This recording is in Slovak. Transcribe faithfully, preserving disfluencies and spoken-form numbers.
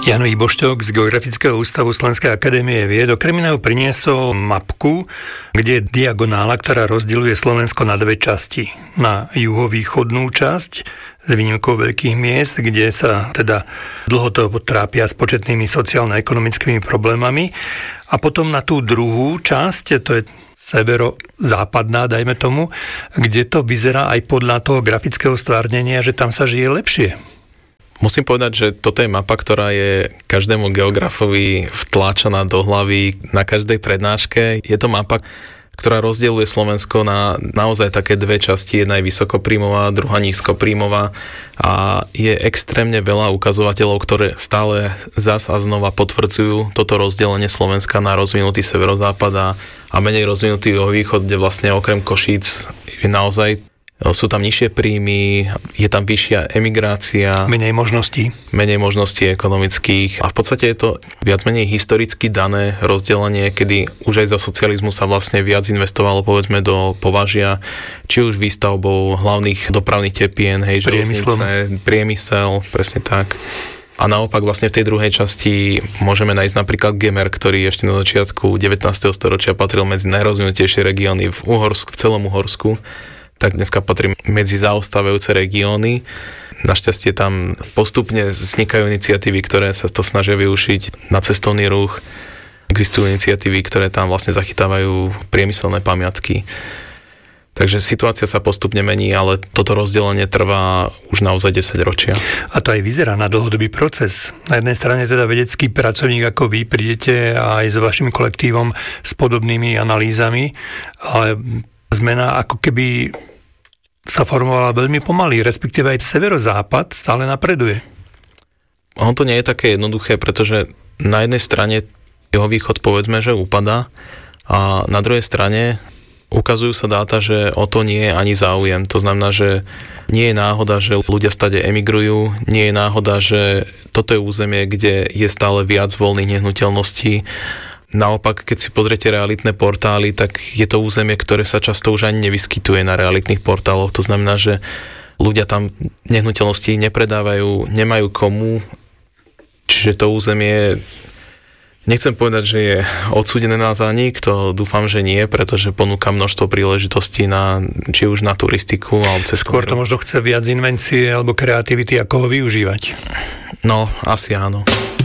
Jano Ibošťok z Geografického ústavu Slovenskej akadémie vied okrem iného priniesol mapku, kde je diagonála, ktorá rozdeľuje Slovensko na dve časti. Na juhovýchodnú časť s výnimkou veľkých miest, kde sa teda dlho to trápia s početnými sociálno-ekonomickými problémami. A potom na tú druhú časť, to je severo-západná, dajme tomu, kde to vyzerá aj podľa toho grafického stvárnenia, že tam sa žije lepšie. Musím povedať, že toto je mapa, ktorá je každému geografovi vtláčaná do hlavy na každej prednáške. Je to mapa, ktorá rozdeľuje Slovensko na naozaj také dve časti. Jedna je vysokopríjmová, druhá nízkopríjmová a je extrémne veľa ukazovateľov, ktoré stále zas a znova potvrdzujú toto rozdelenie Slovenska na rozvinutý severozápad a menej rozvinutý juhovýchod, kde vlastne okrem Košíc je naozaj sú tam nižšie príjmy, je tam vyššia emigrácia. Menej možností. Menej možností ekonomických. A v podstate je to viac menej historicky dané rozdelenie, kedy už aj za socializmu sa vlastne viac investovalo povedzme do považia, či už výstavbou hlavných dopravných tepien, hej, železnice, priemysel, presne tak. A naopak vlastne v tej druhej časti môžeme nájsť napríklad Gemer, ktorý ešte na začiatku devätnásteho storočia patril medzi najrozvinutejšie regióny v Uhorsku, v celom Uhorsku. Tak dneska patrí medzi zaostávajúce regióny. Našťastie tam postupne vznikajú iniciatívy, ktoré sa to snažia využiť na cestovný ruch. Existujú iniciatívy, ktoré tam vlastne zachytávajú priemyselné pamiatky. Takže situácia sa postupne mení, ale toto rozdelenie trvá už naozaj desaťročia. A to aj vyzerá na dlhodobý proces. Na jednej strane teda vedecký pracovník ako vy prídete aj s vašim kolektívom s podobnými analýzami, ale zmena ako keby sa formovala veľmi pomaly, respektíve aj severozápad stále napreduje. Ono to nie je také jednoduché, pretože na jednej strane juhovýchod povedzme, že upadá a na druhej strane ukazujú sa dáta, že o to nie je ani záujem. To znamená, že nie je náhoda, že ľudia stade emigrujú, nie je náhoda, že toto je územie, kde je stále viac voľných nehnuteľností. Naopak, keď si pozriete realitné portály, tak je to územie, ktoré sa často už ani nevyskytuje na realitných portáloch. To znamená, že ľudia tam nehnuteľnosti nepredávajú, nemajú komu. Čiže to územie, nechcem povedať, že je odsúdené na zánik, to dúfam, že nie, pretože ponúka množstvo príležitostí na, či už na turistiku, alebo cez Skôr to možno chce viac invencie alebo kreativity, ako ho využívať. No, asi áno.